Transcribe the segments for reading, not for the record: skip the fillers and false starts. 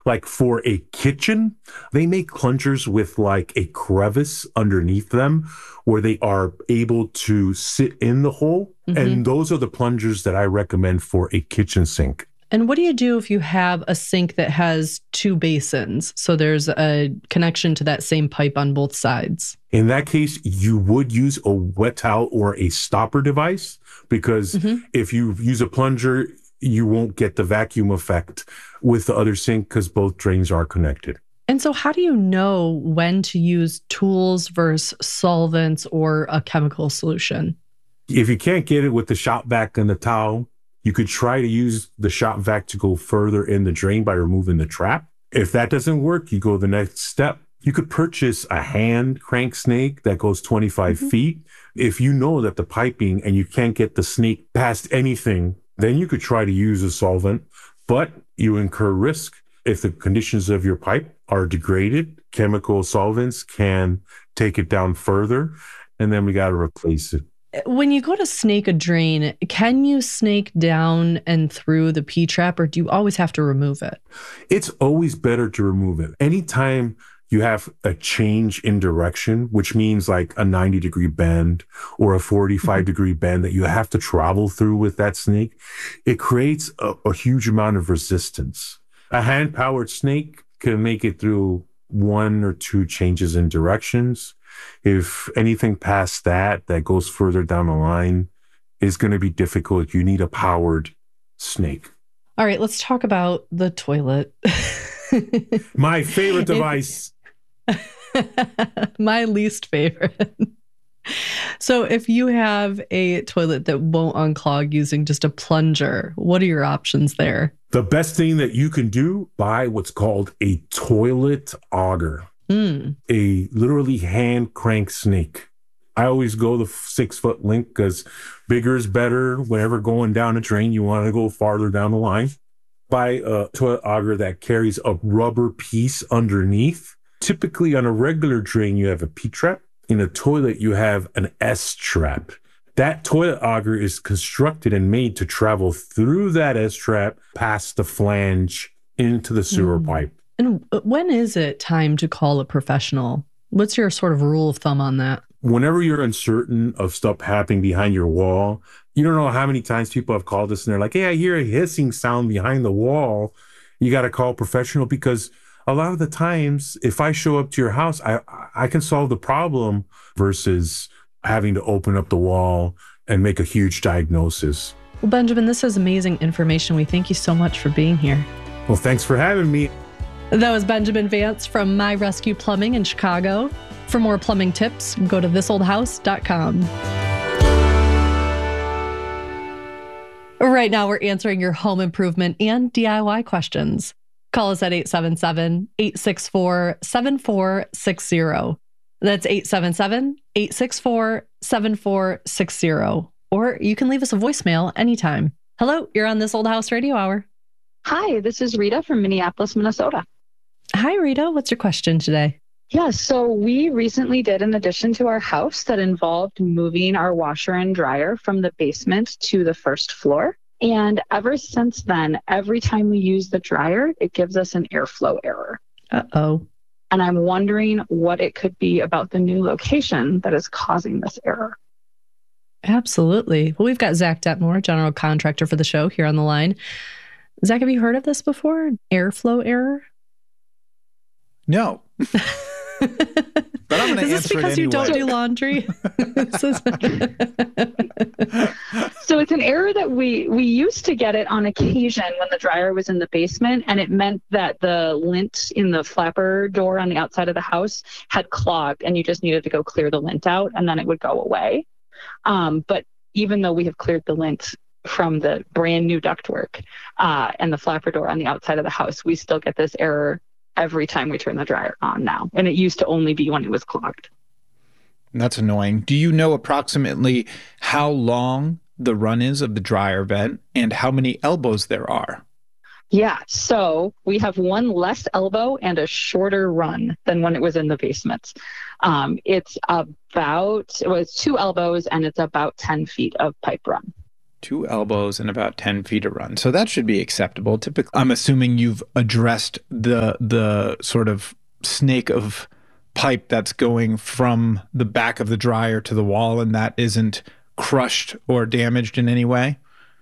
Like for a kitchen, they make plungers with like a crevice underneath them where they are able to sit in the hole. And those are the plungers that I recommend for a kitchen sink. And what do you do if you have a sink that has two basins? So there's a connection to that same pipe on both sides. In that case, you would use a wet towel or a stopper device because if you use a plunger, you won't get the vacuum effect with the other sink because both drains are connected. And so how do you know when to use tools versus solvents or a chemical solution? If you can't get it with the shop vac and the towel, you could try to use the shop vac to go further in the drain by removing the trap. If that doesn't work, you go the next step. You could purchase a hand crank snake that goes 25 feet. If you know that the piping and you can't get the snake past anything, then you could try to use a solvent, but you incur risk. If the conditions of your pipe are degraded, chemical solvents can take it down further, and then we got to replace it. When you go to snake a drain, can you snake down and through the P-trap, or do you always have to remove it? It's always better to remove it. Anytime you have a change in direction, which means like a 90-degree bend or a 45-degree bend that you have to travel through with that snake, it creates a huge amount of resistance. A hand-powered snake can make it through 1 or 2 changes in directions. If anything past that goes further down the line is going to be difficult. You need a powered snake. All right, let's talk about the toilet. My favorite device. My least favorite. So if you have a toilet that won't unclog using just a plunger, what are your options there? The best thing that you can do, buy what's called a toilet auger. A literally hand crank snake. I always go the 6-foot length because bigger is better. Whenever going down a drain, you want to go farther down the line. Buy a toilet auger that carries a rubber piece underneath. Typically on a regular drain, you have a P-trap. In a toilet, you have an S-trap. That toilet auger is constructed and made to travel through that S-trap past the flange into the sewer pipe. And when is it time to call a professional? What's your sort of rule of thumb on that? Whenever you're uncertain of stuff happening behind your wall, you don't know how many times people have called us and they're like, hey, I hear a hissing sound behind the wall. You got to call a professional because a lot of the times, if I show up to your house, I can solve the problem versus having to open up the wall and make a huge diagnosis. Well, Benjamin, this is amazing information. We thank you so much for being here. Well, thanks for having me. That was Benjamin Vance from My Rescue Plumbing in Chicago. For more plumbing tips, go to thisoldhouse.com. Right now, we're answering your home improvement and DIY questions. Call us at 877-864-7460. That's 877-864-7460. Or you can leave us a voicemail anytime. Hello, you're on This Old House Radio Hour. Hi, this is Rita from Minneapolis, Minnesota. Hi, Rita. What's your question today? Yeah, so we recently did an addition to our house that involved moving our washer and dryer from the basement to the first floor. And ever since then, every time we use the dryer, it gives us an airflow error. Uh-oh. And I'm wondering what it could be about the new location that is causing this error. Absolutely. Well, we've got Zach Detmore, general contractor for the show, here on the line. Zach, have you heard of this before? Airflow error? No. But I'm going to answer it anyway. Is this because you don't do laundry? So it's an error that we used to get it on occasion when the dryer was in the basement, and it meant that the lint in the flapper door on the outside of the house had clogged, and you just needed to go clear the lint out, and then it would go away. But even though we have cleared the lint from the brand new ductwork and the flapper door on the outside of the house, we still get this error every time we turn the dryer on now. And it used to only be when it was clogged. That's annoying. Do you know approximately how long the run is of the dryer vent and how many elbows there are? Yeah, so we have one less elbow and a shorter run than when it was in the basement. It was 2 elbows and it's about 10 feet of pipe run. 2 elbows and about 10 feet a run. So that should be acceptable. Typically, I'm assuming you've addressed the sort of snake of pipe that's going from the back of the dryer to the wall, and that isn't crushed or damaged in any way.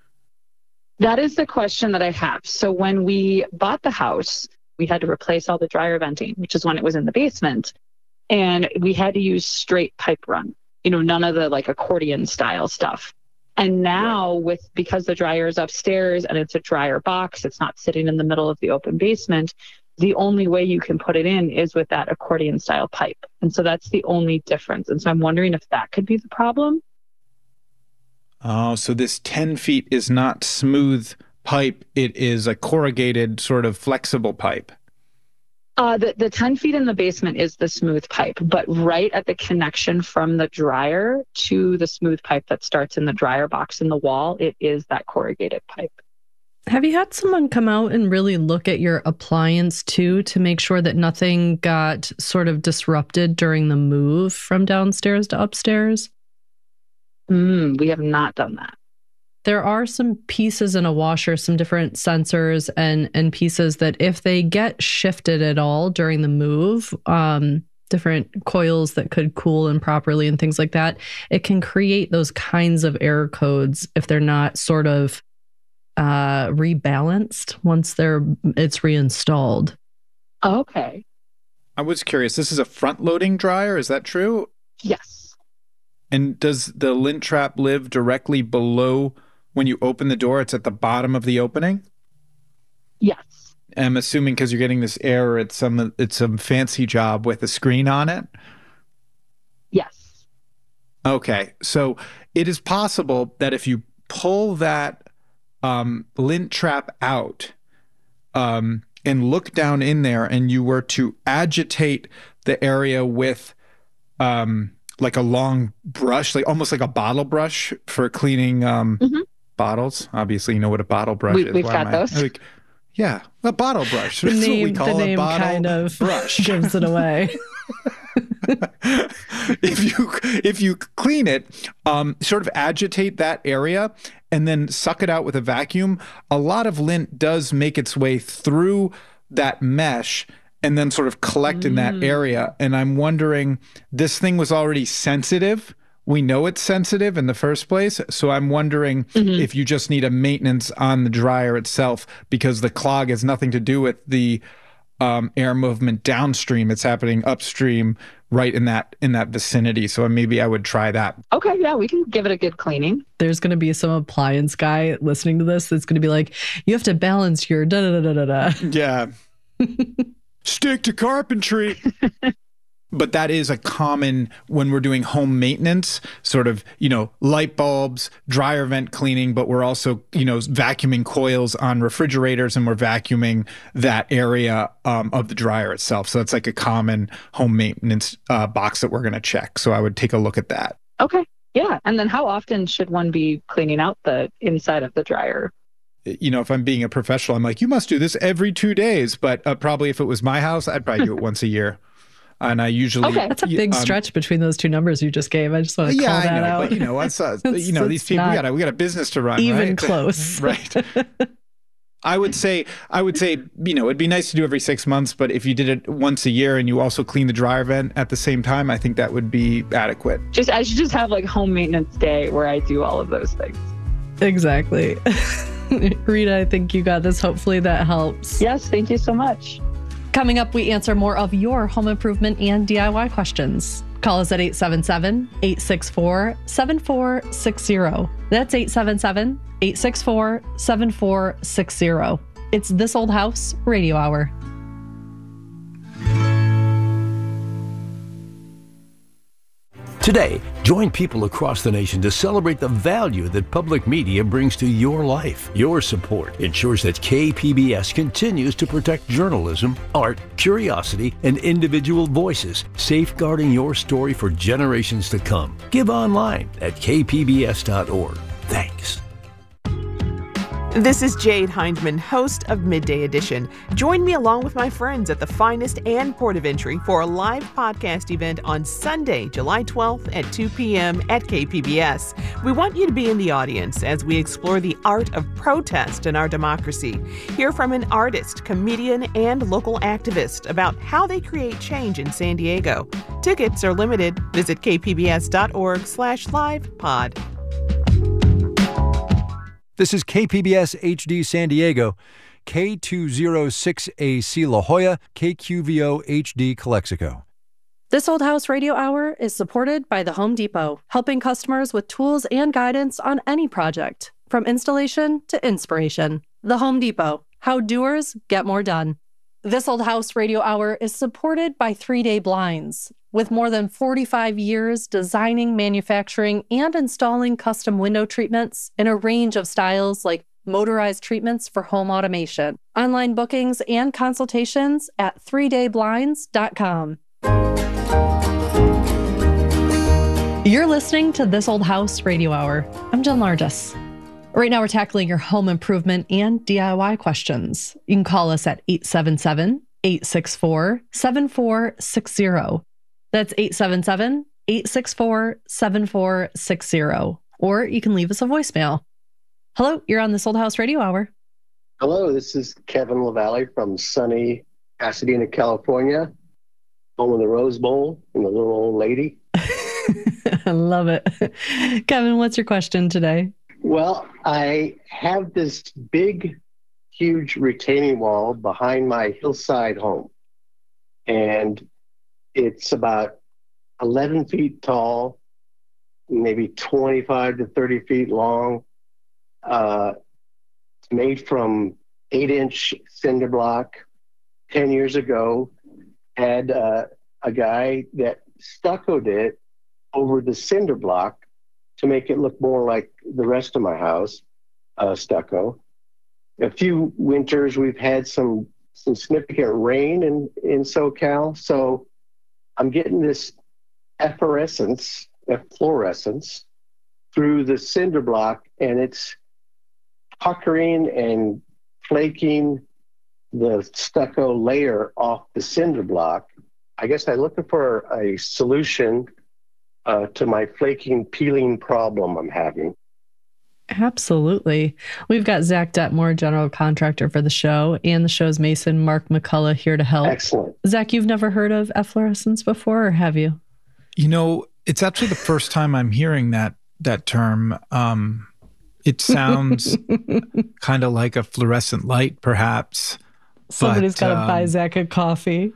That is the question that I have. So when we bought the house, we had to replace all the dryer venting, which is when it was in the basement. And we had to use straight pipe run, none of the like accordion style stuff. And now because the dryer is upstairs and it's a dryer box, it's not sitting in the middle of the open basement, the only way you can put it in is with that accordion style pipe. And so that's the only difference. And so I'm wondering if that could be the problem. Oh, so this 10 feet is not smooth pipe. It is a corrugated sort of flexible pipe. The 10 feet in the basement is the smooth pipe, but right at the connection from the dryer to the smooth pipe that starts in the dryer box in the wall, it is that corrugated pipe. Have you had someone come out and really look at your appliance too, to make sure that nothing got sort of disrupted during the move from downstairs to upstairs? We have not done that. There are some pieces in a washer, some different sensors and pieces that if they get shifted at all during the move, different coils that could cool improperly and things like that, it can create those kinds of error codes if they're not sort of rebalanced once it's reinstalled. Okay. I was curious, this is a front-loading dryer, is that true? Yes. And does the lint trap live directly below when you open the door? It's at the bottom of the opening? Yes. I'm assuming because you're getting this error, it's some fancy job with a screen on it? Yes. Okay. So it is possible that if you pull that lint trap out and look down in there and you were to agitate the area with like a long brush, like almost like a bottle brush for cleaning bottles. Obviously, you know what a bottle brush is. We've got those. Yeah, a bottle brush. The That's name, what we call the name a bottle kind of brush. gives it away. If you clean it, sort of agitate that area and then suck it out with a vacuum, a lot of lint does make its way through that mesh and then sort of collect in that area. And I'm wondering, this thing was already sensitive. We know it's sensitive in the first place. So I'm wondering if you just need a maintenance on the dryer itself, because the clog has nothing to do with the air movement downstream. It's happening upstream, right in that vicinity. So maybe I would try that. Okay, yeah, we can give it a good cleaning. There's going to be some appliance guy listening to this that's going to be like, you have to balance your da-da-da-da-da. Yeah. Stick to carpentry. But that is a common, when we're doing home maintenance, sort of, light bulbs, dryer vent cleaning, but we're also, vacuuming coils on refrigerators, and we're vacuuming that area of the dryer itself. So that's like a common home maintenance box that we're going to check. So I would take a look at that. Okay. Yeah. And then how often should one be cleaning out the inside of the dryer? If I'm being a professional, I'm like, you must do this every 2 days. But probably if it was my house, I'd probably do it once a year. And I usually... Okay. That's a big stretch between those two numbers you just gave. I just want to call that out. But, these people, we got a business to run, even right? Close. Right. I would say, it'd be nice to do every 6 months, but if you did it once a year and you also clean the dryer vent at the same time, I think that would be adequate. I should just have like home maintenance day where I do all of those things. Exactly. Rita, I think you got this. Hopefully that helps. Yes, thank you so much. Coming up, we answer more of your home improvement and DIY questions. Call us at 877-864-7460. That's 877-864-7460. It's This Old House Radio Hour. Today, join people across the nation to celebrate the value that public media brings to your life. Your support ensures that KPBS continues to protect journalism, art, curiosity, and individual voices, safeguarding your story for generations to come. Give online at kpbs.org. Thanks. This is Jade Hindman, host of Midday Edition. Join me along with my friends at the Finest and Port of Entry for a live podcast event on Sunday, July 12th at 2 p.m. at KPBS. We want you to be in the audience as we explore the art of protest in our democracy. Hear from an artist, comedian, and local activist about how they create change in San Diego. Tickets are limited. Visit kpbs.org/livepod. This is KPBS HD San Diego, K206AC La Jolla, KQVO HD Calexico. This Old House Radio Hour is supported by the Home Depot, helping customers with tools and guidance on any project, from installation to inspiration. The Home Depot, how doers get more done. This Old House Radio Hour is supported by 3 Day Blinds. With more than 45 years designing, manufacturing, and installing custom window treatments in a range of styles like motorized treatments for home automation. Online bookings and consultations at 3dayblinds.com. You're listening to This Old House Radio Hour. I'm Jen Largis. Right now we're tackling your home improvement and DIY questions. You can call us at 877-864-7460. That's 877-864-7460. Or you can leave us a voicemail. Hello, you're on This Old House Radio Hour. Hello, this is Kevin LaValle from sunny Pasadena, California, home of the Rose Bowl and the little old lady. I love it. Kevin, what's your question today? Well, I have this big, huge retaining wall behind my hillside home. And it's about 11 feet tall, maybe 25 to 30 feet long. It's made from 8-inch cinder block. 10 years ago, had a guy that stuccoed it over the cinder block to make it look more like the rest of my house, stucco. A few winters, we've had some significant rain in SoCal, so I'm getting this efflorescence through the cinder block, and it's puckering and flaking the stucco layer off the cinder block. I guess I'm looking for a solution to my flaking, peeling problem I'm having. Absolutely. We've got Zach Detmore, general contractor for the show, and the show's Mason, Mark McCullough, here to help. Excellent. Zach, you've never heard of efflorescence before, or have you? You know, it's actually the first time I'm hearing that term. It sounds kind of like a fluorescent light, perhaps. Somebody's got to buy Zach a coffee.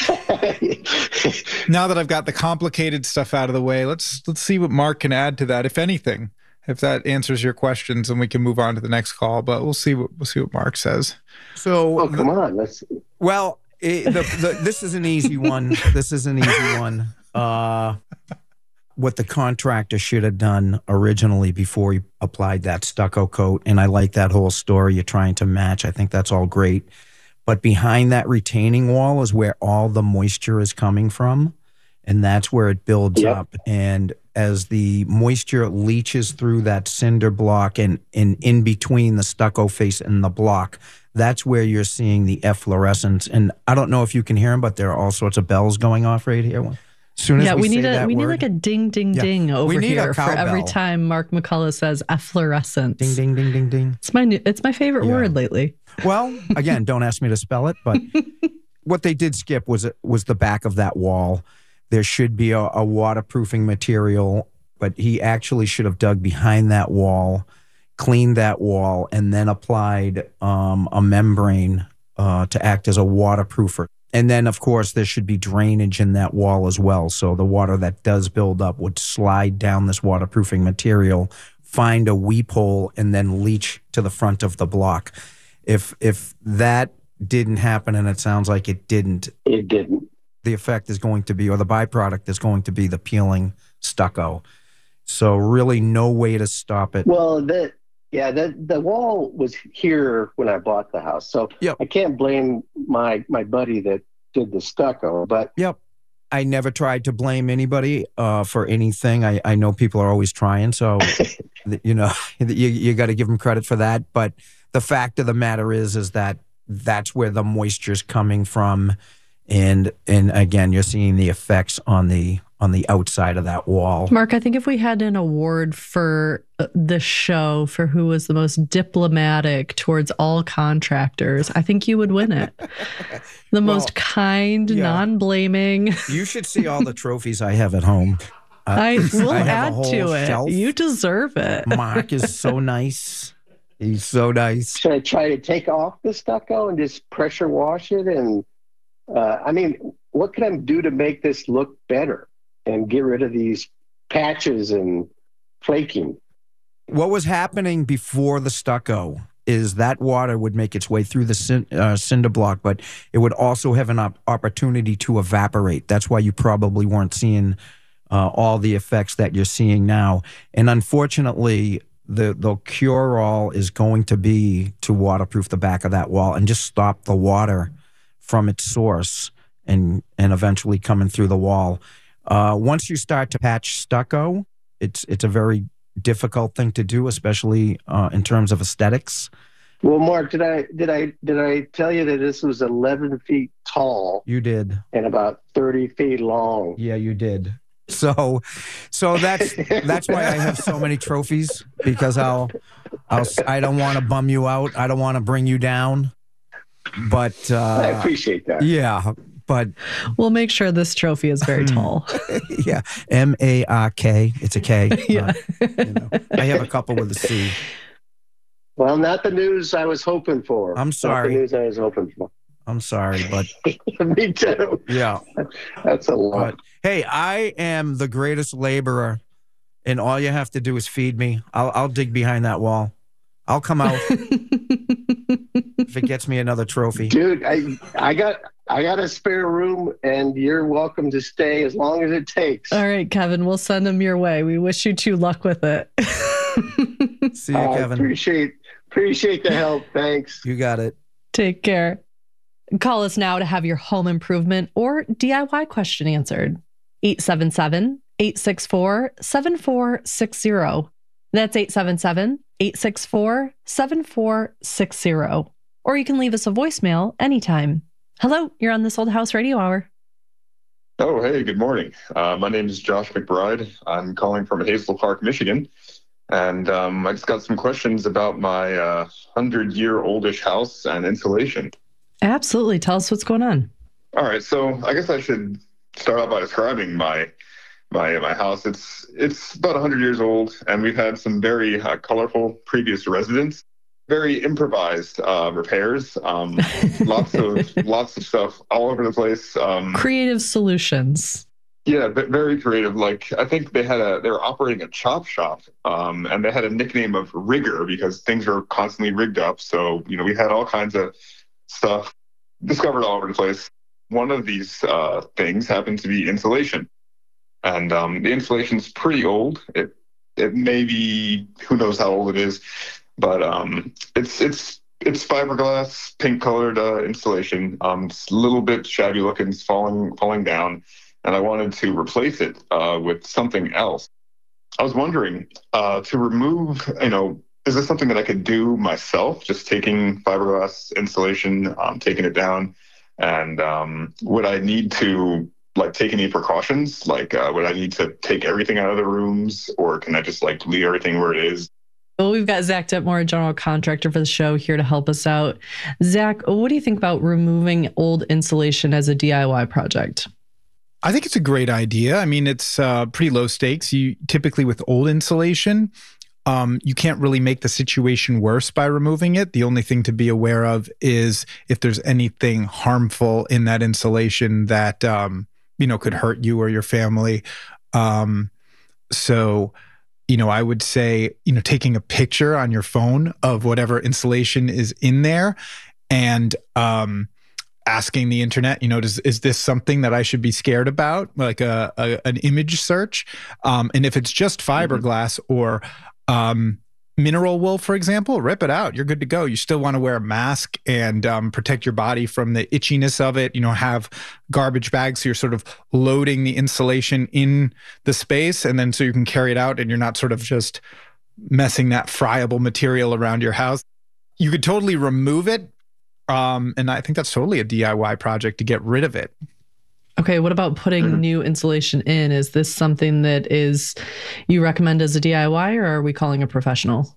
Now that I've got the complicated stuff out of the way, let's see what Mark can add to that, if anything. If that answers your questions, then we can move on to the next call. But we'll see what Mark says. So, come on, let's. Well, this is an easy one. This is an easy one. What the contractor should have done originally before he applied that stucco coat, and I like that whole story you're trying to match. I think that's all great. But behind that retaining wall is where all the moisture is coming from, and that's where it builds up. And as the moisture leaches through that cinder block and in between the stucco face and the block, that's where you're seeing the efflorescence. And I don't know if you can hear them, but there are all sorts of bells going off right here. As soon as we need like a ding ding ding over here for every time Mark McCullough says efflorescence. Ding ding ding ding ding. It's my favorite word lately. Well, again, don't ask me to spell it, but what they did skip was the back of that wall. There should be a waterproofing material, but he actually should have dug behind that wall, cleaned that wall, and then applied a membrane to act as a waterproofer. And then, of course, there should be drainage in that wall as well. So the water that does build up would slide down this waterproofing material, find a weep hole, and then leach to the front of the block. If that didn't happen, and it sounds like it didn't. It didn't. The effect is going to be, or the byproduct is going to be the peeling stucco. So really no way to stop it. Well, the wall was here when I bought the house. So I can't blame my buddy that did the stucco, but. Yep. I never tried to blame anybody for anything. I know people are always trying. So, you got to give them credit for that. But the fact of the matter is that that's where the moisture's coming from. And again, you're seeing the effects on the outside of that wall. Mark, I think if we had an award for the show for who was the most diplomatic towards all contractors, I think you would win it. The most kind, non-blaming. You should see all the trophies I have at home. I will add to it. Shelf. You deserve it. Mark is so nice. He's so nice. Should I try to take off the stucco and just pressure wash it? And what can I do to make this look better and get rid of these patches and flaking? What was happening before the stucco is that water would make its way through the cinder block, but it would also have an opportunity to evaporate. That's why you probably weren't seeing all the effects that you're seeing now. And unfortunately, the cure-all is going to be to waterproof the back of that wall and just stop the water from its source and eventually coming through the wall. Once you start to patch stucco, it's a very difficult thing to do, especially in terms of aesthetics. Well, Mark, did I tell you that this was 11 feet tall? You did. And about 30 feet long. Yeah, you did. So that's why I have so many trophies, because I don't want to bum you out. I don't want to bring you down. But I appreciate that. Yeah, but we'll make sure this trophy is very tall. Yeah, MARK. It's a K. Yeah, I have a couple with a C. Well, not the news I was hoping for. I'm sorry. Not the news I was hoping for. I'm sorry, but me too. Yeah, that's a lot. But, hey, I am the greatest laborer, and all you have to do is feed me. I'll dig behind that wall. I'll come out if it gets me another trophy. Dude, I got a spare room, and you're welcome to stay as long as it takes. All right, Kevin, we'll send them your way. We wish you luck with it. See you, Kevin. Appreciate the help. Thanks. You got it. Take care. Call us now to have your home improvement or DIY question answered. 877-864-7460. That's 877-864-7460. Or you can leave us a voicemail anytime. Hello, you're on This Old House Radio Hour. Oh, hey, good morning. My name is Josh McBride. I'm calling from Hazel Park, Michigan. And I just got some questions about my 100-year-oldish house and insulation. Absolutely. Tell us what's going on. All right. So I guess I should start out by describing my house. It's about 100 years old, and we've had some very colorful previous residents. Very improvised repairs. Lots of stuff all over the place. Creative solutions. Yeah, very creative. Like, I think they were operating a chop shop, and they had a nickname of Rigger because things are constantly rigged up. So, we had all kinds of stuff discovered all over the place. One of these things happened to be insulation, and the insulation's pretty old. It may be, who knows how old it is, but it's fiberglass, pink colored insulation. It's a little bit shabby looking, it's falling down. And I wanted to replace it with something else. I was wondering to remove, is this something that I could do myself, just taking fiberglass insulation, taking it down? And would I need to take any precautions? Would I need to take everything out of the rooms, or can I just leave everything where it is? Well, we've got Zach Detmore, general contractor for the show, here to help us out. Zach, what do you think about removing old insulation as a DIY project? I think it's a great idea. I mean, it's pretty low stakes. You typically, with old insulation, you can't really make the situation worse by removing it. The only thing to be aware of is if there's anything harmful in that insulation that, could hurt you or your family. So, I would say, taking a picture on your phone of whatever insulation is in there and, asking the internet, is this something that I should be scared about? Like an image search. And if it's just fiberglass or mineral wool, for example, rip it out. You're good to go. You still want to wear a mask and protect your body from the itchiness of it. Have garbage bags so you're sort of loading the insulation in the space, and then so you can carry it out and you're not sort of just messing that friable material around your house. you could totally remove it. And I think that's totally a DIY project to get rid of it. Okay, what about putting new insulation in? Is this something that you recommend as a DIY, or are we calling a professional?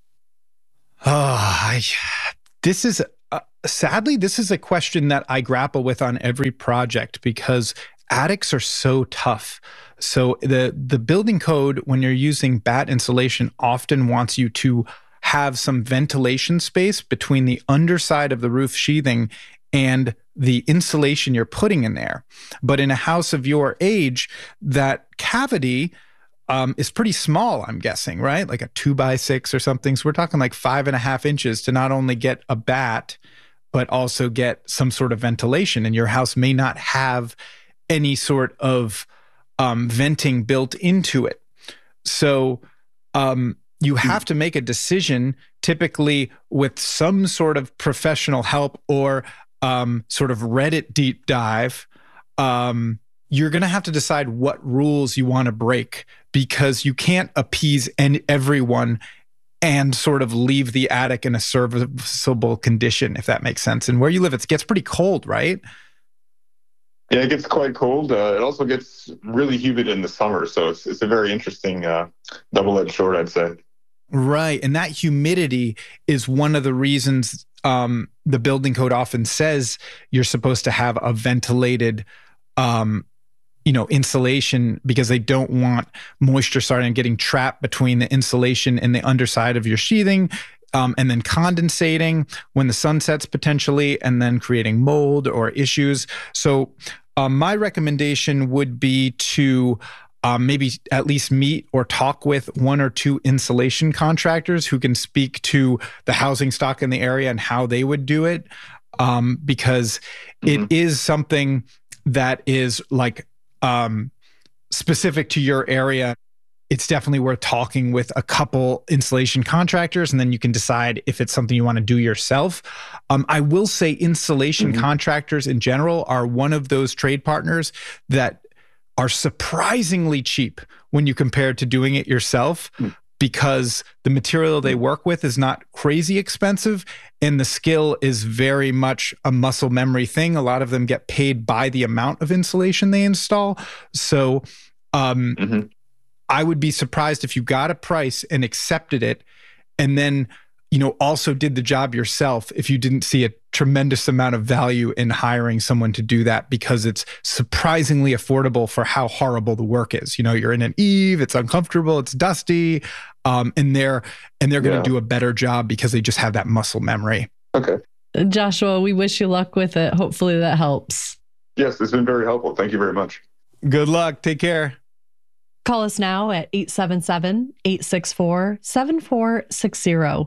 This is sadly, this is a question that I grapple with on every project because attics are so tough. So the building code, when you're using batt insulation, often wants you to have some ventilation space between the underside of the roof sheathing and the insulation you're putting in there. But in a house of your age, that cavity is pretty small, I'm guessing, right? Like a 2x6 or something. So we're talking like 5.5 inches to not only get a batt, but also get some sort of ventilation. And your house may not have any sort of venting built into it. So you have to make a decision, typically with some sort of professional help or sort of Reddit deep dive. You're going to have to decide what rules you want to break, because you can't appease everyone and sort of leave the attic in a serviceable condition, if that makes sense. And where you live, it gets pretty cold, right? Yeah, it gets quite cold. It also gets really humid in the summer. So it's a very interesting double-edged sword, I'd say. Right. And that humidity is one of the reasons the building code often says you're supposed to have a ventilated insulation, because they don't want moisture starting getting trapped between the insulation and the underside of your sheathing, and then condensating when the sun sets potentially, and then creating mold or issues. So my recommendation would be to maybe at least meet or talk with one or two insulation contractors who can speak to the housing stock in the area and how they would do it, because it is something that is like specific to your area. It's definitely worth talking with a couple insulation contractors, and then you can decide if it's something you want to do yourself. I will say insulation contractors in general are one of those trade partners that are surprisingly cheap when you compare it to doing it yourself, because the material they work with is not crazy expensive and the skill is very much a muscle memory thing. A lot of them get paid by the amount of insulation they install. So I would be surprised if you got a price and accepted it and then also did the job yourself if you didn't see a tremendous amount of value in hiring someone to do that, because it's surprisingly affordable for how horrible the work is. You're in an eave, it's uncomfortable, it's dusty, and they're going to do a better job because they just have that muscle memory. Okay. Joshua, we wish you luck with it. Hopefully that helps. Yes, it's been very helpful. Thank you very much. Good luck. Take care. Call us now at 877-864-7460.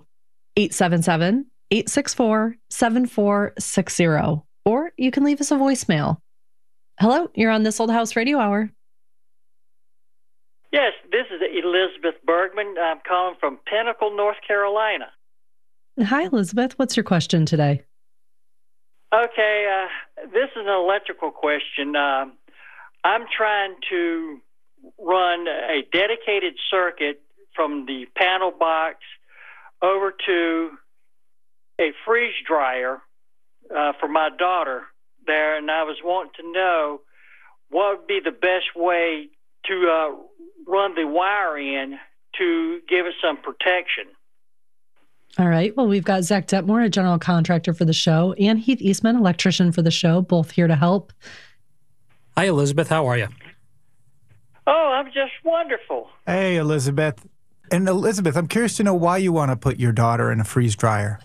877-864-7460. Or you can leave us a voicemail. Hello, you're on This Old House Radio Hour. Yes, this is Elizabeth Bergman. I'm calling from Pinnacle, North Carolina. Hi, Elizabeth. What's your question today? Okay, this is an electrical question. I'm trying to run a dedicated circuit from the panel box over to a freeze dryer for my daughter there, and I was wanting to know what would be the best way to run the wire in to give it some protection. All right. Well, we've got Zach Detmore, a general contractor for the show, and Heath Eastman, electrician for the show, both here to help. Hi, Elizabeth. How are you? Oh, I'm just wonderful. Hey, Elizabeth. And Elizabeth, I'm curious to know why you want to put your daughter in a freeze dryer.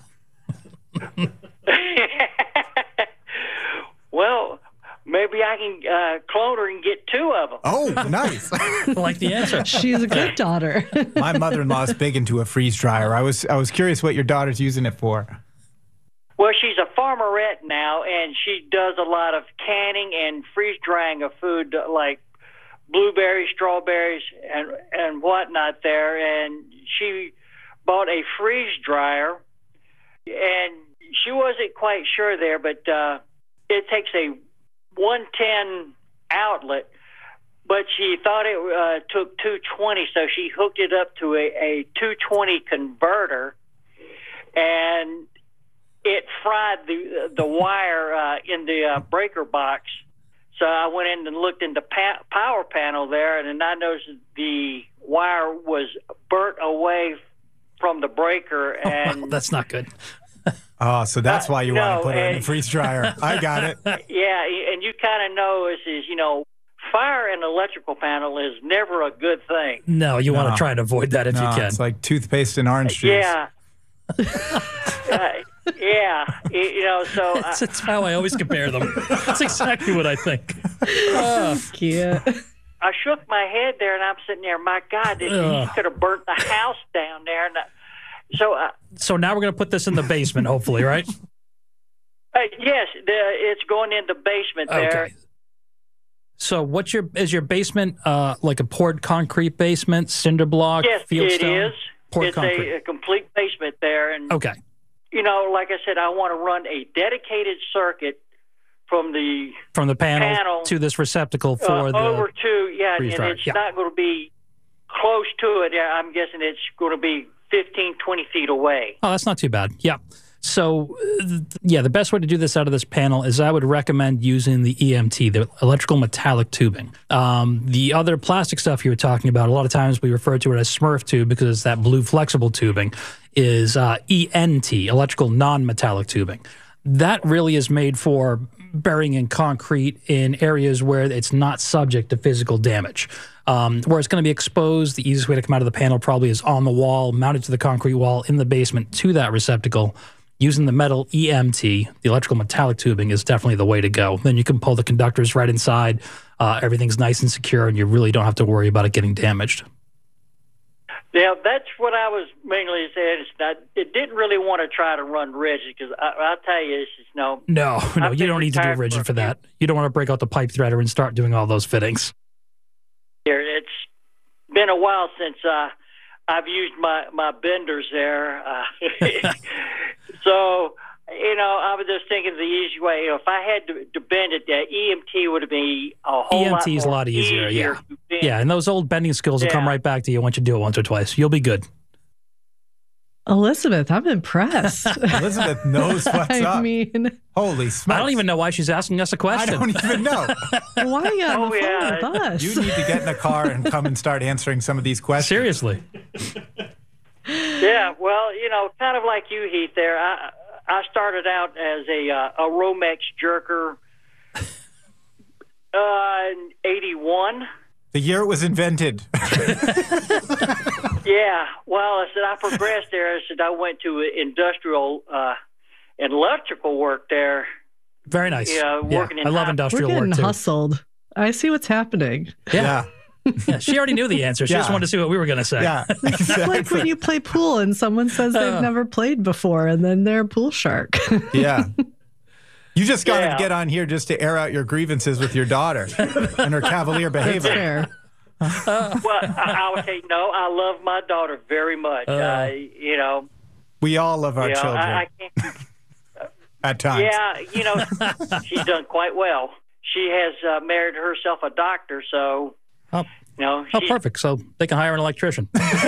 Well, maybe I can clone her and get two of them. Oh, nice. I like the answer. She's a good daughter. My mother-in-law is big into a freeze dryer. I was curious what your daughter's using it for. Well, she's a farmerette now, and she does a lot of canning and freeze drying of food like blueberries, strawberries, and whatnot there. And she bought a freeze dryer, and she wasn't quite sure there, but it takes a 110 outlet, but she thought it took 220, so she hooked it up to a 220 converter. and it fried the wire in the breaker box. So I went in and looked in the power panel there, and then I noticed the wire was burnt away from the breaker. And that's not good. Oh, so that's why you want to put it in the freeze dryer. I got it. Yeah, and you kind of know is fire in an electrical panel is never a good thing. No, you want to try and avoid that if you can. It's like toothpaste and orange juice. Yeah. Yeah, so it's how I always compare them. That's exactly what I think. Cute. I shook my head there, and I'm sitting there. My God, he could have burnt the house down there. And so now we're going to put this in the basement, hopefully, right? Yes, it's going in the basement there. Okay. So is your basement like a poured concrete basement, cinder block, yes, fieldstone? It is. Poured concrete. It's a complete basement there. And okay. Like I said, I want to run a dedicated circuit from the panel to this receptacle for the over to and dryer. it's not going to be close to it. I'm guessing it's going to be 15, 20 feet away. Oh, that's not too bad. Yeah. So, the best way to do this out of this panel is I would recommend using the EMT, the electrical metallic tubing. The other plastic stuff you were talking about, a lot of times we refer to it as Smurf tube because it's that blue flexible tubing, is ENT, electrical non-metallic tubing. That really is made for burying in concrete in areas where it's not subject to physical damage. Where it's going to be exposed, the easiest way to come out of the panel probably is on the wall, mounted to the concrete wall in the basement to that receptacle. Using the metal EMT, the electrical metallic tubing, is definitely the way to go. Then you can pull the conductors right inside. Everything's nice and secure, and you really don't have to worry about it getting damaged. Yeah, that's what I was mainly saying. Is that it didn't really want to try to run rigid because I'll tell you, it's just No, you don't need to do rigid for that. You don't want to break out the pipe threader and start doing all those fittings. It's been a while since I've used my benders there. So, I was just thinking the easy way. If I had to bend it, the EMT would be a whole lot EMT is a lot easier, yeah. Yeah, and those old bending skills will come right back to you once you do it once or twice. You'll be good. Elizabeth, I'm impressed. Elizabeth knows what's up. I mean, holy smokes. I don't even know why she's asking us a question. I don't even know. Why are you on the phone with us? You need to get in a car and come and start answering some of these questions. Seriously. Yeah, well, kind of like you, Heath, there. I started out as a Romex jerker in 81. The year it was invented. Yeah, well, I said I progressed there. I said I went to industrial and electrical work there. Very nice. Working in I love industrial We're work getting too. hustled. I see what's happening. Yeah. Yeah, she already knew the answer. She just wanted to see what we were going to say. Yeah, It's like when you play pool and someone says they've never played before and then they're a pool shark. Yeah. You just got to get on here just to air out your grievances with your daughter and her cavalier behavior. That's fair. Well, I would say no. I love my daughter very much. We all love our children. I can't, at times. Yeah, she's done quite well. She has married herself a doctor, so perfect. So they can hire an electrician.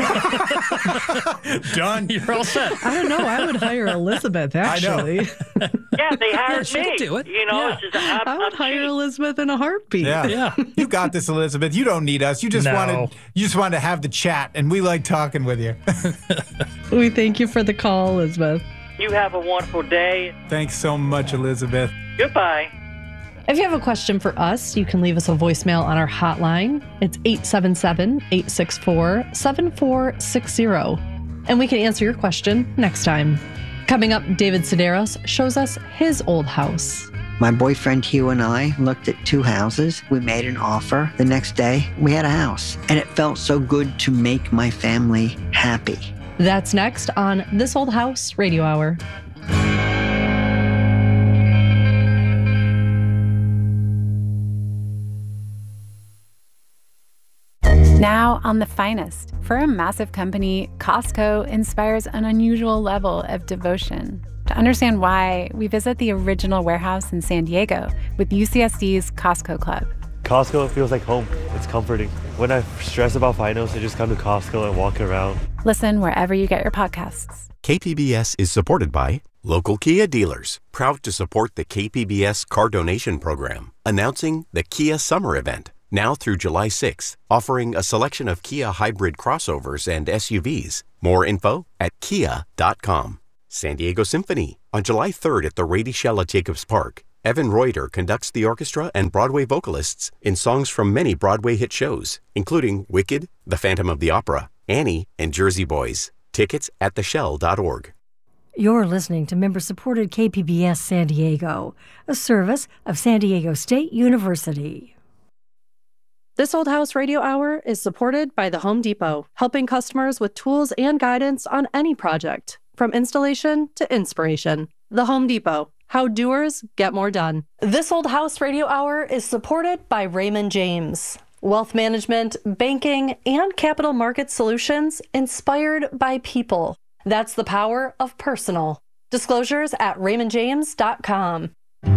Done. You're all set. I don't know. I would hire Elizabeth, actually. Yeah, they hired she me. could do it. It's just, I would hire Elizabeth in a heartbeat. Yeah. You got this, Elizabeth. You don't need us. You just wanted to have the chat, and we like talking with you. We thank you for the call, Elizabeth. You have a wonderful day. Thanks so much, Elizabeth. Goodbye. If you have a question for us, you can leave us a voicemail on our hotline. It's 877-864-7460. And we can answer your question next time. Coming up, David Sedaris shows us his old house. My boyfriend Hugh and I looked at 2 houses. We made an offer. The next day, we had a house. And it felt so good to make my family happy. That's next on This Old House Radio Hour. Now on The Finest. For a massive company, Costco inspires an unusual level of devotion. To understand why, we visit the original warehouse in San Diego with UCSD's Costco Club. Costco feels like home. It's comforting. When I stress about finals, I just come to Costco and walk around. Listen wherever you get your podcasts. KPBS is supported by local Kia dealers, proud to support the KPBS car donation program, announcing the Kia Summer Event, now through July 6th, offering a selection of Kia hybrid crossovers and SUVs. More info at kia.com. San Diego Symphony, on July 3rd at the Rady Shell at Jacobs Park. Evan Reuter conducts the orchestra and Broadway vocalists in songs from many Broadway hit shows, including Wicked, The Phantom of the Opera, Annie, and Jersey Boys. Tickets at theshell.org. You're listening to member-supported KPBS San Diego, a service of San Diego State University. This Old House Radio Hour is supported by the Home Depot, helping customers with tools and guidance on any project, from installation to inspiration. The Home Depot, how doers get more done. This Old House Radio Hour is supported by Raymond James. Wealth management, banking, and capital market solutions inspired by people. That's the power of personal. Disclosures at raymondjames.com.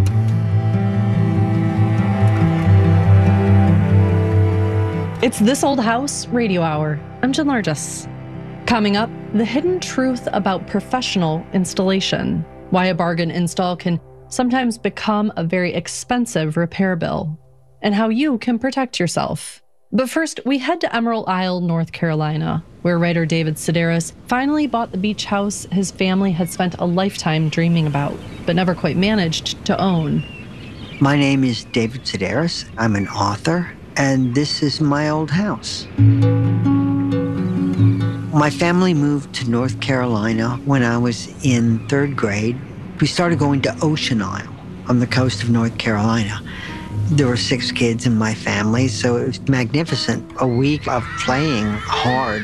It's This Old House Radio Hour. I'm Jen Largis. Coming up, the hidden truth about professional installation. Why a bargain install can sometimes become a very expensive repair bill. And how you can protect yourself. But first, we head to Emerald Isle, North Carolina, where writer David Sedaris finally bought the beach house his family had spent a lifetime dreaming about, but never quite managed to own. My name is David Sedaris. I'm an author, and this is my old house. My family moved to North Carolina when I was in 3rd grade. We started going to Ocean Isle on the coast of North Carolina. There were 6 kids in my family, so it was magnificent. A week of playing hard.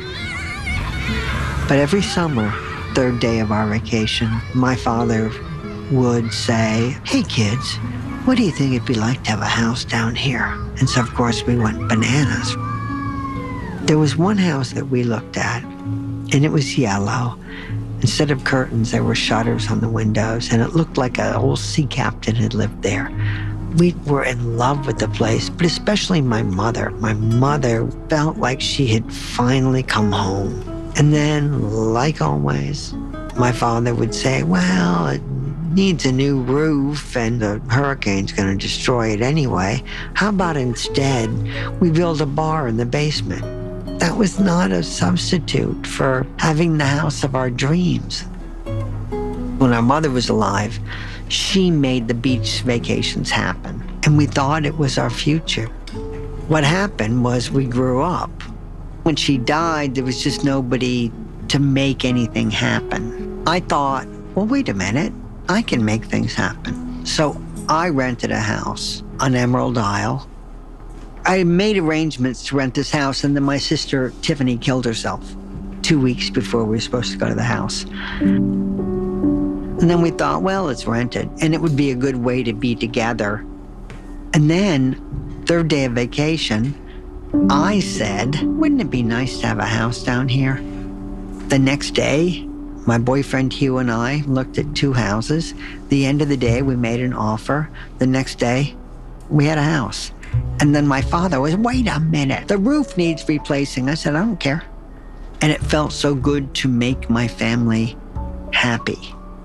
But every summer, 3rd day of our vacation, my father would say, "Hey kids, what do you think it'd be like to have a house down here?" And so of course we went bananas. There was one house that we looked at, and it was yellow. Instead of curtains, there were shutters on the windows, and it looked like an old sea captain had lived there. We were in love with the place, but especially my mother. My mother felt like she had finally come home. And then, like always, my father would say, "Well, it needs a new roof, and the hurricane's going to destroy it anyway. How about instead we build a bar in the basement?" That was not a substitute for having the house of our dreams. When our mother was alive, she made the beach vacations happen, and we thought it was our future. What happened was we grew up. When she died, there was just nobody to make anything happen. I thought, well, wait a minute, I can make things happen. So I rented a house on Emerald Isle. I made arrangements to rent this house, and then my sister Tiffany killed herself 2 weeks before we were supposed to go to the house. And then we thought, well, it's rented, and it would be a good way to be together. And then, 3rd day of vacation, I said, wouldn't it be nice to have a house down here? The next day, my boyfriend Hugh and I looked at 2 houses. The end of the day, we made an offer. The next day, we had a house. And then my father was, wait a minute, the roof needs replacing. I said, I don't care. And it felt so good to make my family happy.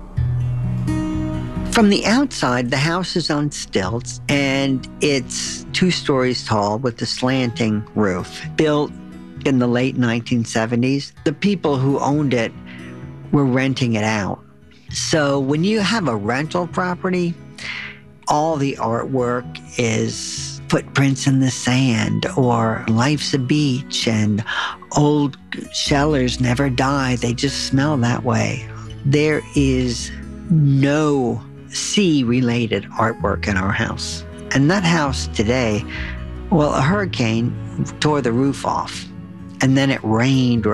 From the outside, the house is on stilts, and it's 2 stories tall with a slanting roof. Built in the late 1970s. The people who owned it were renting it out. So when you have a rental property, all the artwork is footprints in the sand, or life's a beach, and old shellers never die. They just smell that way. There is no sea-related artwork in our house. And that house today, well, a hurricane tore the roof off. And then it rained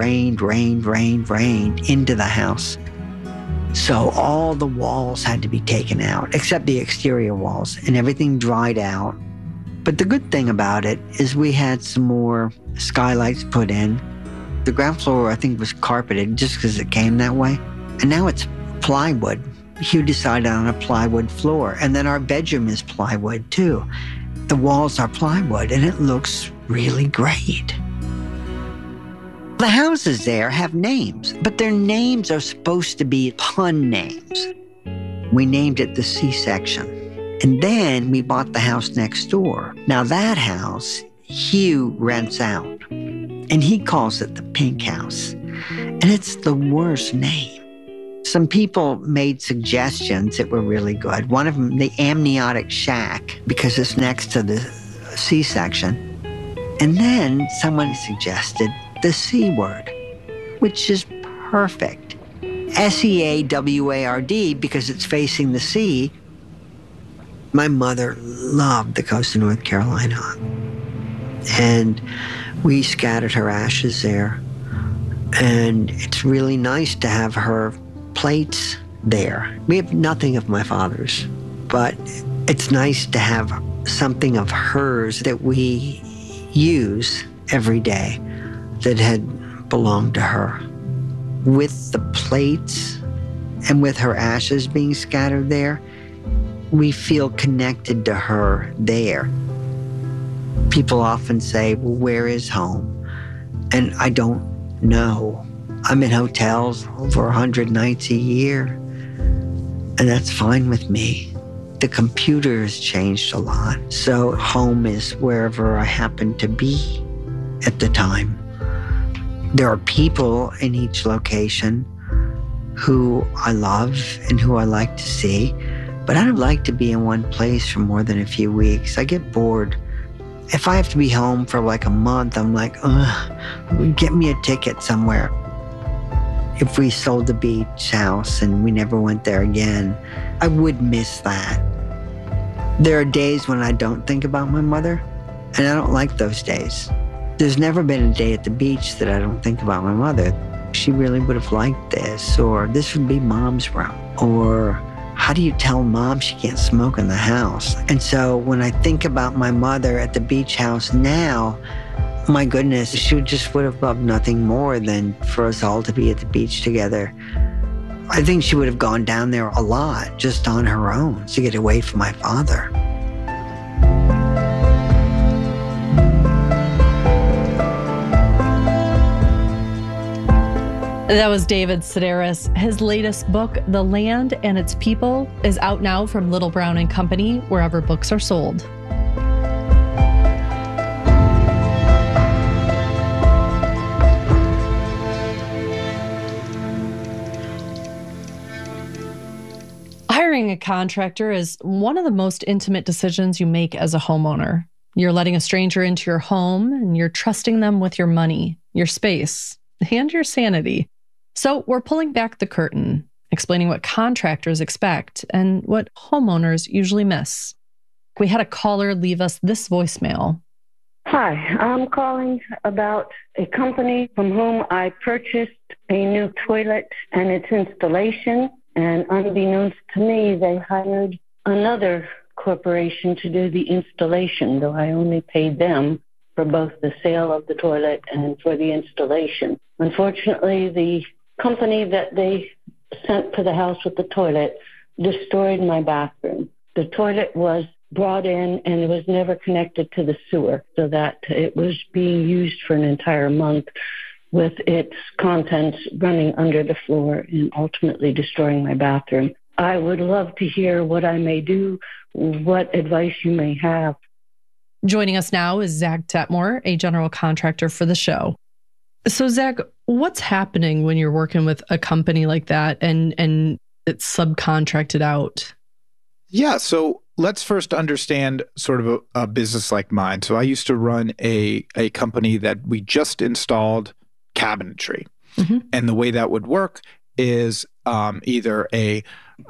into the house. So all the walls had to be taken out, except the exterior walls, and everything dried out. But the good thing about it is we had some more skylights put in. The ground floor, I think, was carpeted just because it came that way. And now it's plywood. Hugh decided on a plywood floor. And then our bedroom is plywood too. The walls are plywood and it looks really great. The houses there have names, but their names are supposed to be pun names. We named it the C-section. And then we bought the house next door. Now that house, Hugh rents out. And he calls it the Pink House. And it's the worst name. Some people made suggestions that were really good. One of them, the Amniotic Shack, because it's next to the C-section. And then someone suggested the C word, which is perfect. SEAWARD, because it's facing the sea. My mother loved the coast of North Carolina. And we scattered her ashes there. And it's really nice to have her plates there. We have nothing of my father's, but it's nice to have something of hers that we use every day that had belonged to her. With the plates and with her ashes being scattered there, we feel connected to her there. People often say, well, where is home? And I don't know. I'm in hotels over 100 nights a year, and that's fine with me. The computer has changed a lot, so home is wherever I happen to be at the time. There are people in each location who I love and who I like to see, but I don't like to be in one place for more than a few weeks. I get bored. If I have to be home for like a month, I'm like, get me a ticket somewhere. If we sold the beach house and we never went there again, I would miss that. There are days when I don't think about my mother, and I don't like those days. There's never been a day at the beach that I don't think about my mother. She really would have liked this, or this would be Mom's room, or how do you tell Mom she can't smoke in the house? And so when I think about my mother at the beach house now, my goodness, she just would have loved nothing more than for us all to be at the beach together. I think she would have gone down there a lot just on her own to get away from my father. That was David Sedaris. His latest book, The Land and Its People, is out now from Little Brown and Company, wherever books are sold. Hiring a contractor is one of the most intimate decisions you make as a homeowner. You're letting a stranger into your home and you're trusting them with your money, your space, and your sanity. So we're pulling back the curtain, explaining what contractors expect and what homeowners usually miss. We had a caller leave us this voicemail. Hi, I'm calling about a company from whom I purchased a new toilet and its installation. And unbeknownst to me, they hired another corporation to do the installation, though I only paid them for both the sale of the toilet and for the installation. Unfortunately, the company that they sent to the house with the toilet destroyed my bathroom. The toilet was brought in and it was never connected to the sewer, so that it was being used for an entire month with its contents running under the floor and ultimately destroying my bathroom. I would love to hear what I may do, what advice you may have. Joining us now is Zach Detmore, a general contractor for the show. So Zach, what's happening when you're working with a company like that and it's subcontracted out? Yeah, so let's first understand sort of a business like mine. So I used to run a company that we just installed cabinetry. Mm-hmm. And the way that would work is either a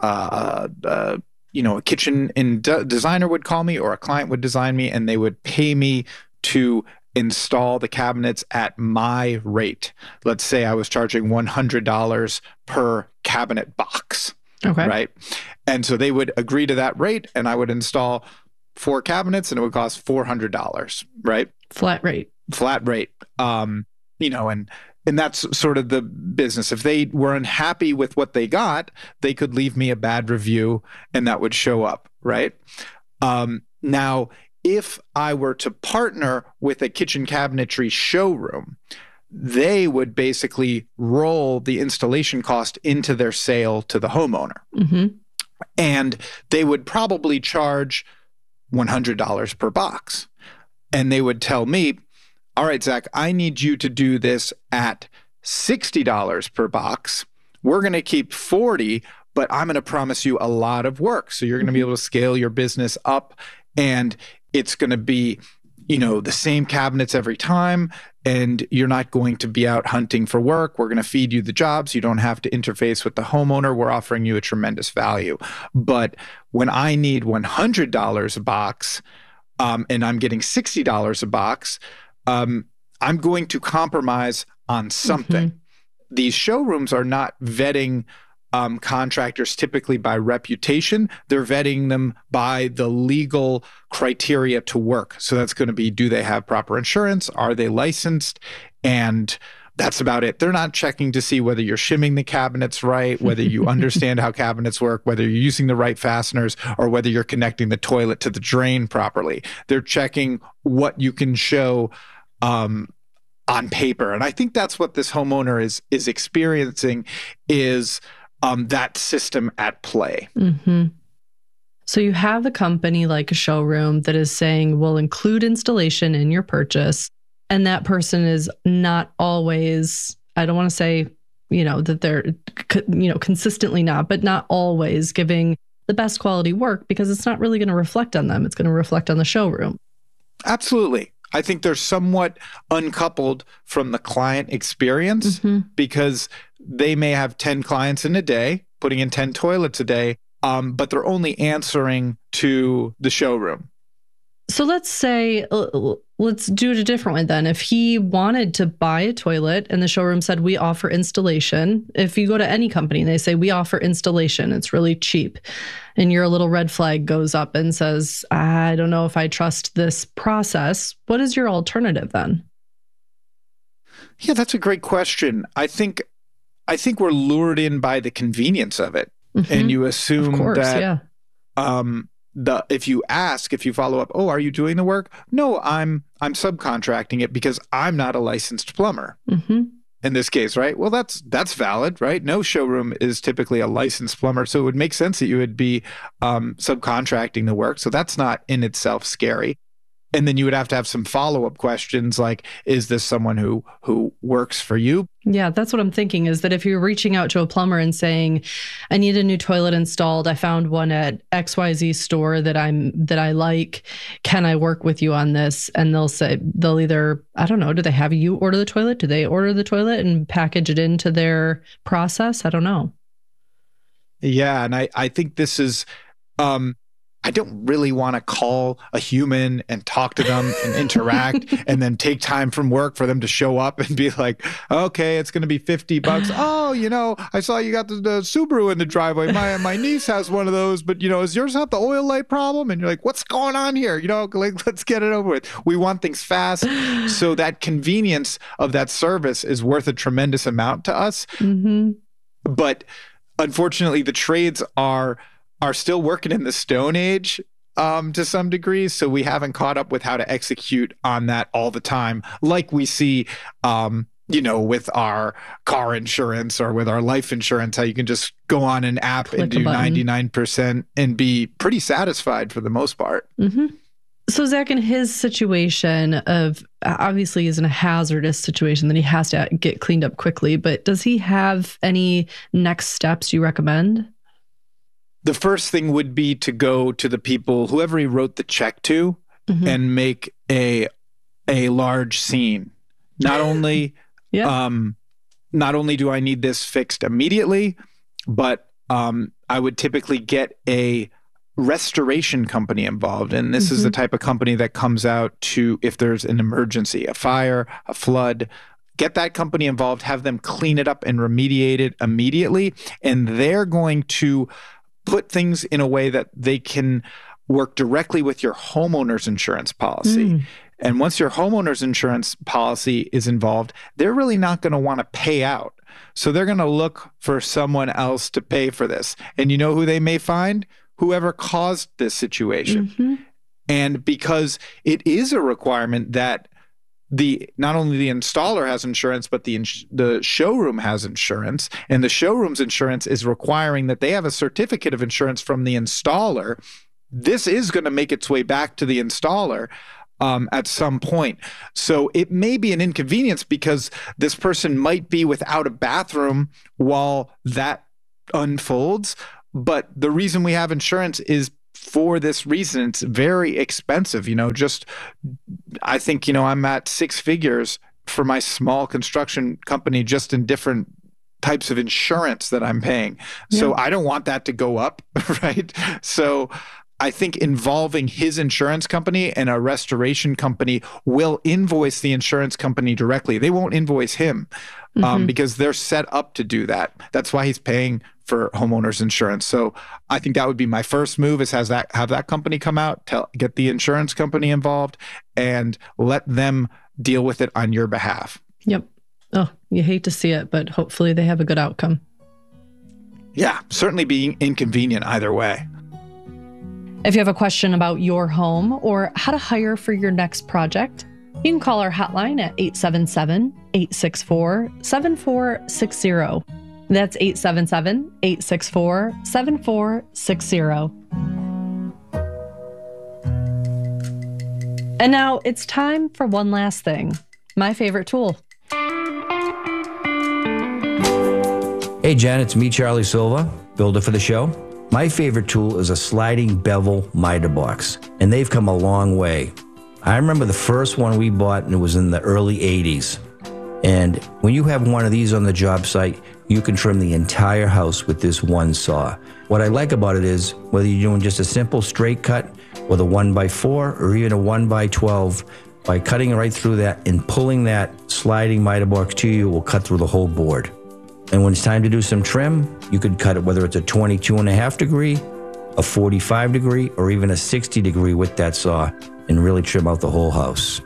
kitchen designer would call me or a client would design me and they would pay me to install the cabinets at my rate. Let's say I was charging $100 per cabinet box. Okay. Right. And so they would agree to that rate and I would install 4 cabinets and it would cost $400. Right. Flat rate. And And that's sort of the business. If they were unhappy with what they got, they could leave me a bad review and that would show up, right? Now, if I were to partner with a kitchen cabinetry showroom, they would basically roll the installation cost into their sale to the homeowner. Mm-hmm. And they would probably charge $100 per box. And they would tell me, all right, Zach, I need you to do this at $60 per box. We're going to keep $40, but I'm going to promise you a lot of work. So you're going to be able to scale your business up, and it's going to be, the same cabinets every time, and you're not going to be out hunting for work. We're going to feed you the jobs. You don't have to interface with the homeowner. We're offering you a tremendous value. But when I need $100 a box, and I'm getting $60 a box, I'm going to compromise on something. Mm-hmm. These showrooms are not vetting contractors typically by reputation. They're vetting them by the legal criteria to work. So that's going to be, do they have proper insurance? Are they licensed? And that's about it. They're not checking to see whether you're shimming the cabinets right, whether you understand how cabinets work, whether you're using the right fasteners, or whether you're connecting the toilet to the drain properly. They're checking what you can show on paper. And I think that's what this homeowner is experiencing, is that system at play. Mm-hmm. So you have a company like a showroom that is saying, we'll include installation in your purchase. And that person is not always, I don't want to say, that they're, consistently not, but not always giving the best quality work, because it's not really going to reflect on them. It's going to reflect on the showroom. Absolutely. I think they're somewhat uncoupled from the client experience, because they may have 10 clients in a day, putting in 10 toilets a day, but they're only answering to the showroom. So let's say, let's do it a different way then. If he wanted to buy a toilet and the showroom said, we offer installation. If you go to any company and they say, we offer installation, it's really cheap, and your little red flag goes up and says, I don't know if I trust this process, what is your alternative then? Yeah, that's a great question. I think we're lured in by the convenience of it. Mm-hmm. And you assume if you follow up, are you doing the work? No, I'm subcontracting it because I'm not a licensed plumber. Mm-hmm. In this case, right? Well, that's valid, right? No showroom is typically a licensed plumber, so it would make sense that you would be subcontracting the work. So that's not in itself scary. And then you would have to have some follow-up questions like, is this someone who works for you? Yeah, that's what I'm thinking, is that if you're reaching out to a plumber and saying, I need a new toilet installed, I found one at XYZ store that I like, can I work with you on this? And they'll either, I don't know, do they have you order the toilet? Do they order the toilet and package it into their process? I don't know. Yeah, and I think this is... I don't really want to call a human and talk to them and interact and then take time from work for them to show up and be like, okay, it's going to be $50. Oh, I saw you got the Subaru in the driveway. My niece has one of those, but is yours not the oil light problem? And you're like, what's going on here? Let's get it over with. We want things fast. So that convenience of that service is worth a tremendous amount to us. Mm-hmm. But unfortunately, the trades are still working in the Stone Age to some degree. So we haven't caught up with how to execute on that all the time, like we see, with our car insurance or with our life insurance, how you can just go on an app Click and do 99% and be pretty satisfied for the most part. Mm-hmm. So Zach, in his situation of, obviously he's in a hazardous situation that he has to get cleaned up quickly, but does he have any next steps you recommend? The first thing would be to go to the people, whoever he wrote the check to, and make a large scene. Not only do I need this fixed immediately, but I would typically get a restoration company involved. And this is the type of company that comes out to, if there's an emergency, a fire, a flood, get that company involved, have them clean it up and remediate it immediately. And they're going to put things in a way that they can work directly with your homeowner's insurance policy. And once your homeowner's insurance policy is involved, they're really not going to want to pay out. So they're going to look for someone else to pay for this. And you know who they may find? Whoever caused this situation. And because it is a requirement that not only the installer has insurance, but the showroom has insurance, and the showroom's insurance is requiring that they have a certificate of insurance from the installer, this is going to make its way back to the installer at some point. So it may be an inconvenience because this person might be without a bathroom while that unfolds. But the reason we have insurance is for this reason. It's very expensive. I think, I'm at 6 figures for my small construction company just in different types of insurance that I'm paying. So I don't want that to go up, right? So I think involving his insurance company and a restoration company will invoice the insurance company directly. They won't invoice him because they're set up to do that. That's why he's paying for homeowners insurance. So I think that would be my first move is have that company come out, get the insurance company involved, and let them deal with it on your behalf. Yep. Oh, you hate to see it, but hopefully they have a good outcome. Yeah, certainly being inconvenient either way. If you have a question about your home or how to hire for your next project, you can call our hotline at 877-864-7460. That's 877-864-7460. And now it's time for one last thing. My favorite tool. Hey, Jen, it's me, Charlie Silva, builder for the show. My favorite tool is a sliding bevel miter box, and they've come a long way. I remember the first one we bought, and it was in the early 80s. And when you have one of these on the job site, you can trim the entire house with this one saw. What I like about it is, whether you're doing just a simple straight cut with a 1x4 or even a 1x12, by cutting right through that and pulling that sliding miter box to you, will cut through the whole board. And when it's time to do some trim, you could cut it whether it's a 22.5 degree, a 45 degree, or even a 60 degree with that saw and really trim out the whole house.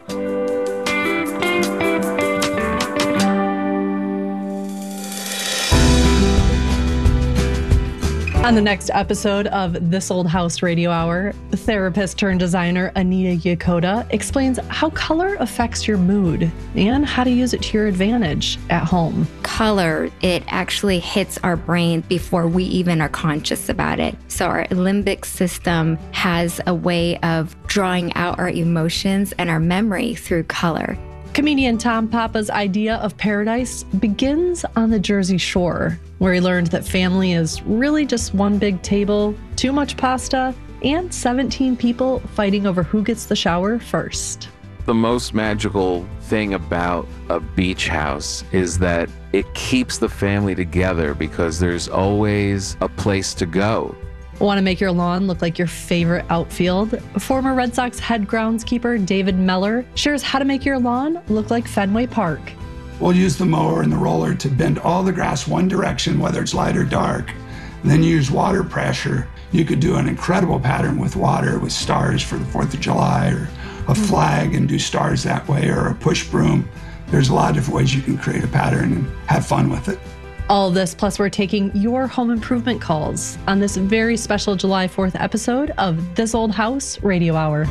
On the next episode of This Old House Radio Hour, therapist turned designer Anita Yakoda explains how color affects your mood and how to use it to your advantage at home. Color, it actually hits our brain before we even are conscious about it. So our limbic system has a way of drawing out our emotions and our memory through color. Comedian Tom Papa's idea of paradise begins on the Jersey Shore, where he learned that family is really just one big table, too much pasta, and 17 people fighting over who gets the shower first. The most magical thing about a beach house is that it keeps the family together because there's always a place to go. Want to make your lawn look like your favorite outfield? Former Red Sox head groundskeeper David Meller shares how to make your lawn look like Fenway Park. We'll use the mower and the roller to bend all the grass one direction, whether it's light or dark. And then use water pressure. You could do an incredible pattern with water, with stars for the 4th of July, or a flag and do stars that way, or a push broom. There's a lot of different ways you can create a pattern and have fun with it. All this, plus we're taking your home improvement calls on this very special July 4th episode of This Old House Radio Hour.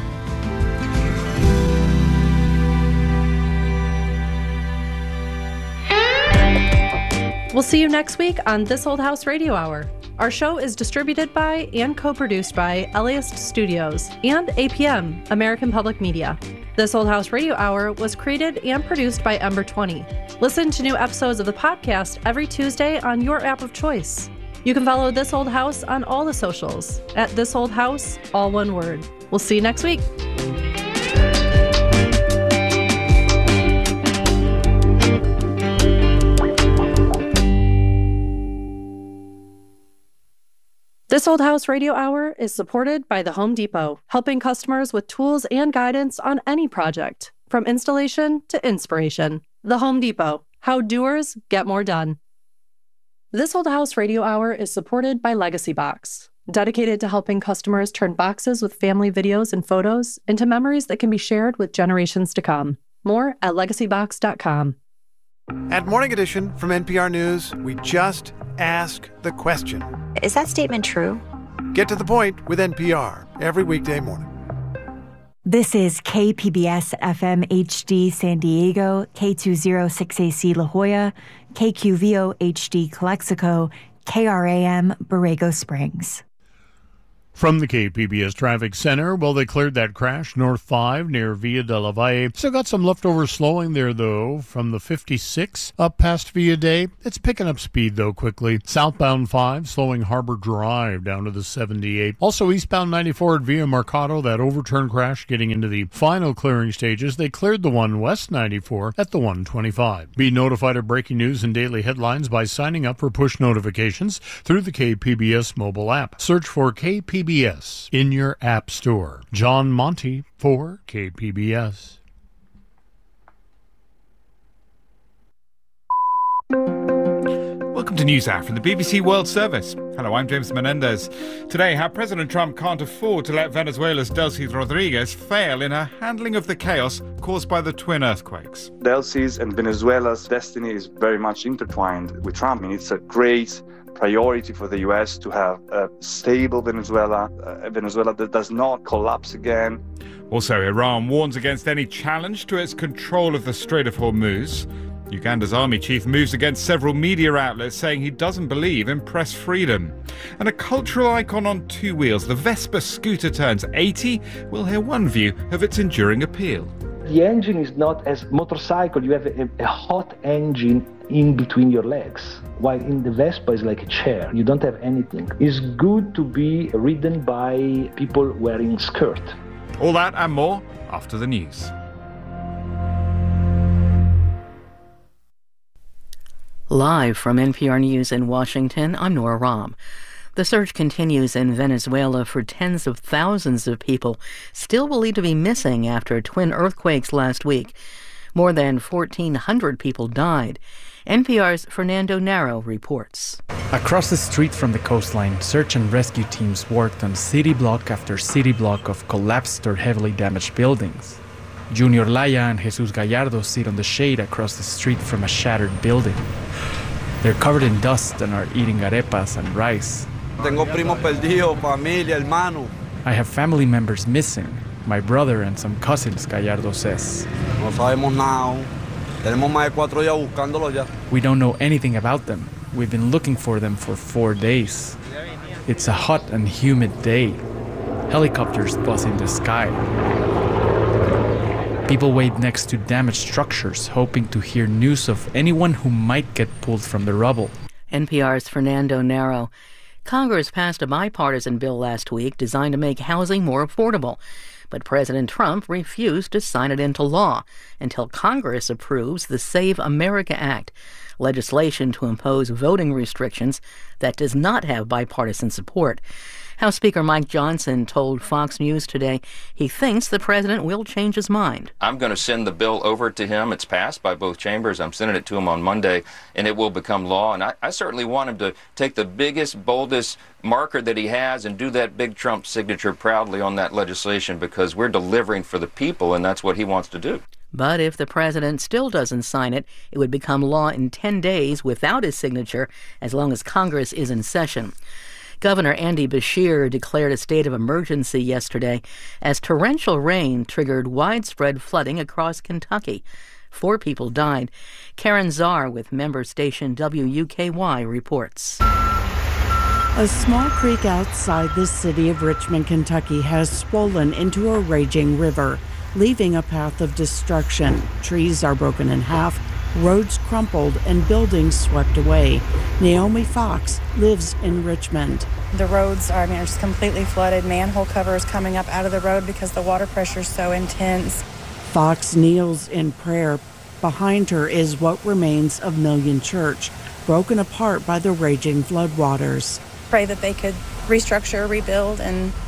We'll see you next week on This Old House Radio Hour. Our show is distributed by and co-produced by LAist Studios and APM, American Public Media. This Old House Radio Hour was created and produced by Ember 20. Listen to new episodes of the podcast every Tuesday on your app of choice. You can follow This Old House on all the socials at This Old House, all one word. We'll see you next week. This Old House Radio Hour is supported by The Home Depot, helping customers with tools and guidance on any project, from installation to inspiration. The Home Depot, how doers get more done. This Old House Radio Hour is supported by Legacy Box. dedicated to helping customers turn boxes with family videos and photos into memories that can be shared with generations to come. More at legacybox.com. At Morning Edition from NPR News, we just ask the question. Is that statement true? Get to the point with NPR every weekday morning. This is KPBS FM HD San Diego, K206AC La Jolla, KQVO HD Calexico, KRAM Borrego Springs. From the KPBS Traffic Center, well, they cleared that crash, North 5 near Villa de la Valle. Still got some leftover slowing there, though, from the 56 up past Villa Day. It's picking up speed, though, quickly. Southbound 5 slowing Harbor Drive down to the 78. Also, eastbound 94 at Villa Mercado, that overturn crash getting into the final clearing stages. They cleared the one west 94 at the 125. Be notified of breaking news and daily headlines by signing up for push notifications through the KPBS mobile app. Search for KPBS in your app store. John Monty for KPBS. Welcome to NewsHour from the BBC World Service. Hello, I'm James Menendez. Today, how President Trump can't afford to let Venezuela's Delcy Rodriguez fail in her handling of the chaos caused by the twin earthquakes. Delcy's and Venezuela's destiny is very much intertwined with Trump. I mean, it's a great priority for the U.S. to have a stable Venezuela, a Venezuela that does not collapse again. Also, Iran warns against any challenge to its control of the Strait of Hormuz. Uganda's army chief moves against several media outlets saying he doesn't believe in press freedom. And a cultural icon on two wheels, the Vespa scooter turns 80. We'll hear one view of its enduring appeal. The engine is not as motorcycle. You have a hot engine in between your legs, while in the Vespa is like a chair. You don't have anything. It's good to be ridden by people wearing skirt. All that and more after the news. Live from NPR News in Washington, I'm Nora Rahm. The search continues in Venezuela for tens of thousands of people still believed to be missing after twin earthquakes last week. More than 1,400 people died. NPR's Fernando Narro reports. Across the street from the coastline, search and rescue teams worked on city block after city block of collapsed or heavily damaged buildings. Junior Laya and Jesus Gallardo sit on the shade across the street from a shattered building. They're covered in dust and are eating arepas and rice. Tengo primo perdido, familia, hermano. I have family members missing, my brother and some cousins, Gallardo says. No sabemos nada. Tenemos más de 4 días buscándolo ya. We don't know anything about them. We've been looking for them for 4 days. It's a hot and humid day. Helicopters buzz in the sky. People wait next to damaged structures, hoping to hear news of anyone who might get pulled from the rubble. NPR's Fernando Narro. Congress passed a bipartisan bill last week designed to make housing more affordable. But President Trump refused to sign it into law until Congress approves the Save America Act, legislation to impose voting restrictions that does not have bipartisan support. House Speaker Mike Johnson told Fox News today he thinks the president will change his mind. I'm going to send the bill over to him. It's passed by both chambers. I'm sending it to him on Monday, and it will become law. And I certainly want him to take the biggest, boldest marker that he has and do that big Trump signature proudly on that legislation, because we're delivering for the people, and that's what he wants to do. But if the president still doesn't sign it, it would become law in 10 days without his signature, as long as Congress is in session. Governor Andy Beshear declared a state of emergency yesterday as torrential rain triggered widespread flooding across Kentucky. 4 people died. Karen Czar with member station WUKY reports. A small creek outside the city of Richmond, Kentucky has swollen into a raging river, leaving a path of destruction. Trees are broken in half, roads crumpled, and buildings swept away. Naomi Fox lives in Richmond. The roads are just completely flooded. Manhole covers coming up out of the road because the water pressure is so intense. Fox kneels in prayer. Behind her is what remains of Million Church, broken apart by the raging floodwaters. Pray that they could restructure, rebuild, and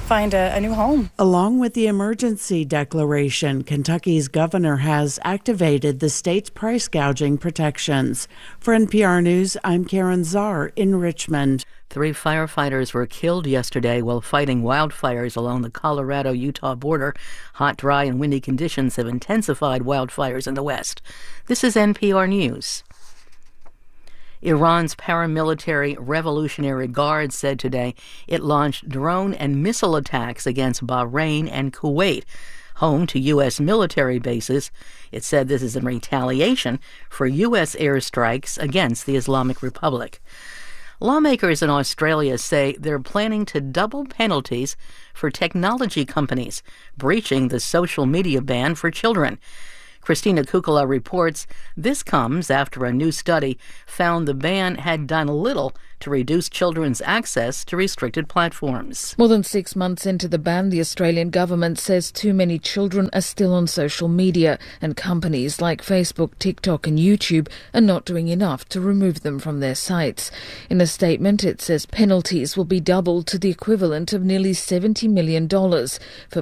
find a new home. Along with the emergency declaration, Kentucky's governor has activated the state's price gouging protections. For NPR News, I'm Karen Czar in Richmond. 3 firefighters were killed yesterday while fighting wildfires along the Colorado-Utah border. Hot, dry, and windy conditions have intensified wildfires in the west. This is NPR News. Iran's paramilitary Revolutionary Guard said today it launched drone and missile attacks against Bahrain and Kuwait, home to U.S. military bases. It said this is in retaliation for U.S. airstrikes against the Islamic Republic. Lawmakers in Australia say they're planning to double penalties for technology companies breaching the social media ban for children. Christina Kukula reports this comes after a new study found the ban had done little to reduce children's access to restricted platforms. More than 6 months into the ban, the Australian government says too many children are still on social media, and companies like Facebook, TikTok and YouTube are not doing enough to remove them from their sites. In a statement, it says penalties will be doubled to the equivalent of nearly $70 million for